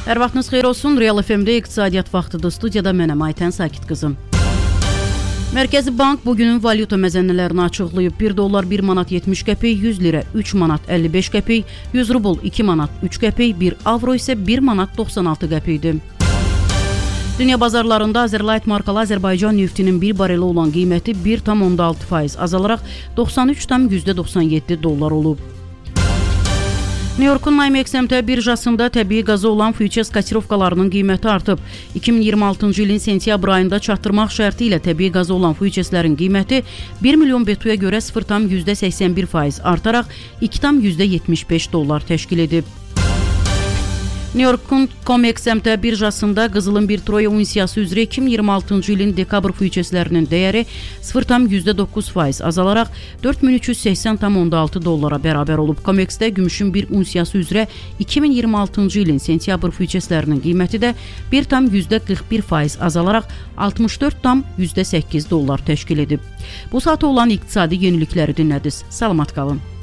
Hər vaxtınız xeyir olsun. Real FM-də iqtisadiyyat vaxtıdır. Studiyada mənəm Aytən Sakit qızım. Mərkəzi Bank bugünün valyuta məzənnələrini açıqlayıb. 1 dollar 1 manat 70 qəpik, 100 lirə 3 manat 55 qəpik, 100 rubl 2 manat 3 qəpik, 1 avro isə 1 manat 96 qəpikdir. Dünya bazarlarında Azerlight markalı Azərbaycan neftinin bir bareli olan qiyməti 1,6% azalaraq 93,97 dollar olub. New York'un NYMEX əmtia birjasında təbii qaza olan füyüçes kotirovkalarının qiyməti artıb. 2026-cı ilin sentyabr ayında çatdırmaq şərti ilə təbii qaza olan füyüçeslərin qiyməti 1 milyon betuya görə 0,81% artaraq 2,75 dollar təşkil edib. New York'un COMEX əmtia birjasında qızılın bir troya unsiyası üzrə 2026-cı ilin dekabr füyüçeslərinin dəyəri 0,9% azalaraq 4380,6 dollara bərabər olub. COMEX-də gümüşün bir unsiyası üzrə 2026-cı ilin sentyabr füyüçeslərinin qiyməti də 1,41% azalaraq 64,8 dollar təşkil edib. Bu saata olan iqtisadi yenilikləri dinlədiniz. Salamat qalın.